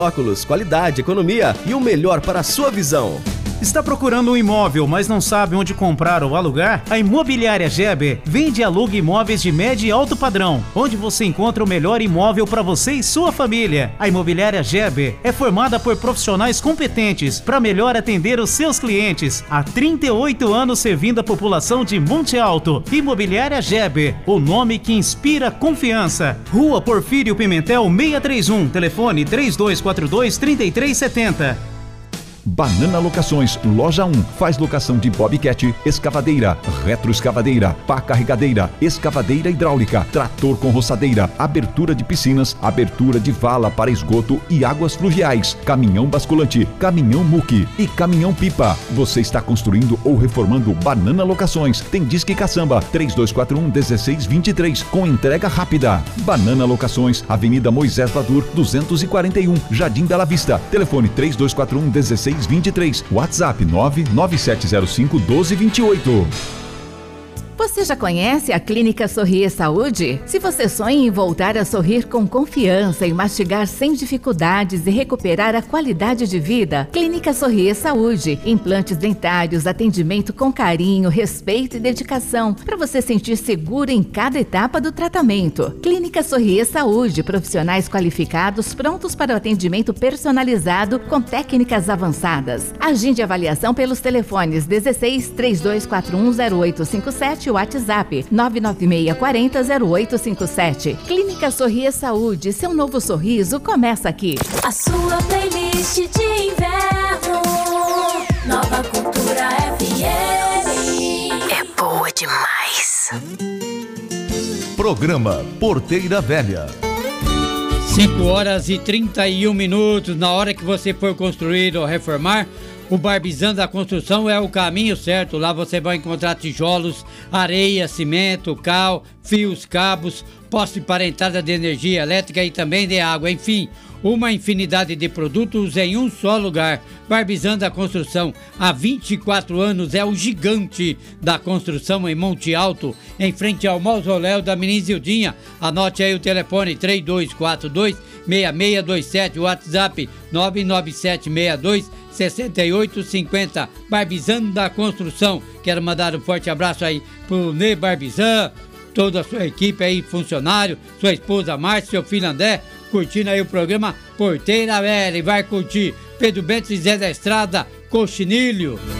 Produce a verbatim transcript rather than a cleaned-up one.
Óculos, qualidade, economia e o melhor para a sua visão. Está procurando um imóvel, mas não sabe onde comprar ou alugar? A Imobiliária Geber vende e aluga imóveis de médio e alto padrão, onde você encontra o melhor imóvel para você e sua família. A Imobiliária Geber é formada por profissionais competentes para melhor atender os seus clientes. Há trinta e oito anos servindo a população de Monte Alto. Imobiliária Geber, o nome que inspira confiança. Rua Porfírio Pimentel seiscentos e trinta e um, telefone três dois quatro dois, três três sete zero. Banana Locações, loja um, faz locação de bobcat, escavadeira, retroescavadeira, pá carregadeira, escavadeira hidráulica, trator com roçadeira, abertura de piscinas, abertura de vala para esgoto e águas fluviais, caminhão basculante, caminhão muque e caminhão pipa. Você está construindo ou reformando? Banana Locações, tem Disque Caçamba, três dois quatro um, um seis dois três, com entrega rápida. Banana Locações, Avenida Moisés Vadur, duzentos e quarenta e um, Jardim Bela Vista, telefone três dois quatro um, um seis dois três, WhatsApp nove nove sete zero cinco, um dois dois oito. Você já conhece a Clínica Sorrir Saúde? Se você sonha em voltar a sorrir com confiança e mastigar sem dificuldades e recuperar a qualidade de vida, Clínica Sorrir Saúde. Implantes dentários, atendimento com carinho, respeito e dedicação, para você sentir seguro em cada etapa do tratamento. Clínica Sorrir Saúde, profissionais qualificados prontos para o atendimento personalizado com técnicas avançadas. Agende avaliação pelos telefones dezesseis, três dois quatro um, zero oito cinco sete, WhatsApp nove nove seis quatro zero, zero oito cinco sete. Clínica Sorrir Saúde, seu novo sorriso começa aqui. A sua playlist de inverno, Nova Cultura F M. É boa demais. Programa Porteira Velha. cinco horas e trinta e um minutos. Na hora que você for construir ou reformar, o Barbizan da Construção é o caminho certo. Lá você vai encontrar tijolos, areia, cimento, cal, fios, cabos, poste para entrada de energia elétrica e também de água. Enfim, uma infinidade de produtos em um só lugar. Barbizan da Construção, há vinte e quatro anos, é o gigante da construção em Monte Alto, em frente ao mausoléu da Menina Zildinha. Anote aí o telefone três dois quatro dois, seis seis dois sete, WhatsApp nove nove sete seis dois, seis oito cinco zero. Barbizan da Construção. Quero mandar um forte abraço aí pro Ney Barbizan, toda a sua equipe aí, funcionário, sua esposa Márcia, seu filho André, curtindo aí o programa Porteira Velha. E vai curtir Pedro Bento e Zé da Estrada, Coxinilho.